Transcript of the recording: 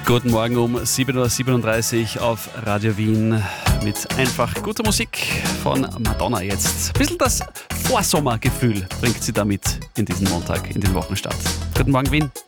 Guten Morgen um 7.37 Uhr auf Radio Wien mit einfach guter Musik von Madonna jetzt. Ein bisschen das Vorsommergefühl bringt sie damit in diesen Montag, in den Wochenstart. Guten Morgen Wien.